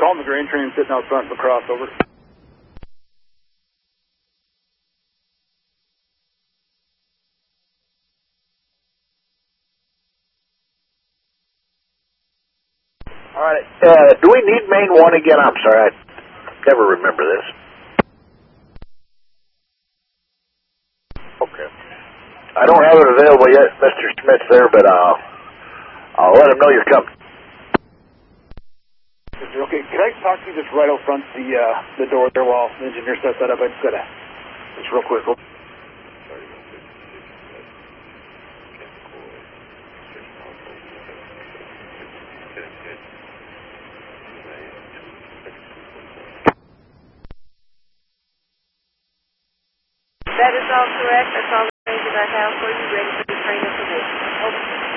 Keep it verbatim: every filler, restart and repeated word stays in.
calling the grain train sitting out front of the crossover. All right. Uh, do we need main one again? I'm sorry. I never remember this. Okay. I don't have it available yet. Mister Schmidt's there, but uh, I'll let him know you're coming. Okay, can I talk to you just right out front the uh, the door there while the engineer sets that up? I just gotta, just real quick. That is all correct. That's all the things that I have for you, ready for the train information. Over.